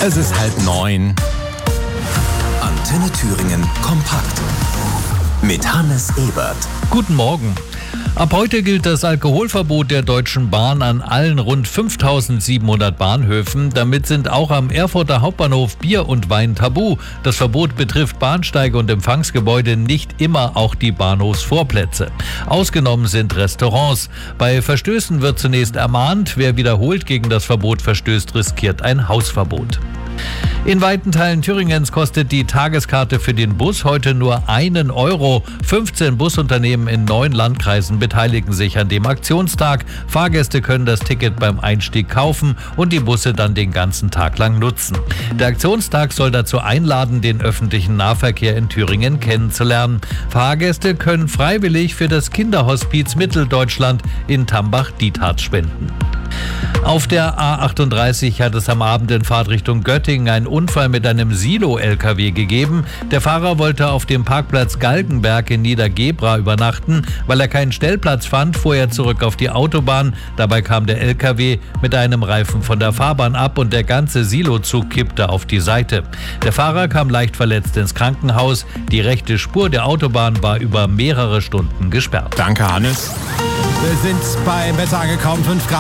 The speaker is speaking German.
Es ist 8:30. Antenne Thüringen kompakt. Mit Hannes Ebert. Guten Morgen. Ab heute gilt das Alkoholverbot der Deutschen Bahn an allen rund 5.700 Bahnhöfen. Damit sind auch am Erfurter Hauptbahnhof Bier und Wein tabu. Das Verbot betrifft Bahnsteige und Empfangsgebäude, nicht immer auch die Bahnhofsvorplätze. Ausgenommen sind Restaurants. Bei Verstößen wird zunächst ermahnt. Wer wiederholt gegen das Verbot verstößt, riskiert ein Hausverbot. In weiten Teilen Thüringens kostet die Tageskarte für den Bus heute nur €1. 15 Busunternehmen in 9 Landkreisen beteiligen sich an dem Aktionstag. Fahrgäste können das Ticket beim Einstieg kaufen und die Busse dann den ganzen Tag lang nutzen. Der Aktionstag soll dazu einladen, den öffentlichen Nahverkehr in Thüringen kennenzulernen. Fahrgäste können freiwillig für das Kinderhospiz Mitteldeutschland in Tambach-Dietharz spenden. Auf der A38 hat es am Abend in Fahrtrichtung Göttingen einen Unfall mit einem Silo-LKW gegeben. Der Fahrer wollte auf dem Parkplatz Galgenberg in Niedergebra übernachten. Weil er keinen Stellplatz fand, fuhr er zurück auf die Autobahn. Dabei kam der LKW mit einem Reifen von der Fahrbahn ab und der ganze Silozug kippte auf die Seite. Der Fahrer kam leicht verletzt ins Krankenhaus. Die rechte Spur der Autobahn war über mehrere Stunden gesperrt. Danke, Hannes. Wir sind beim Wetter angekommen. 5 Grad.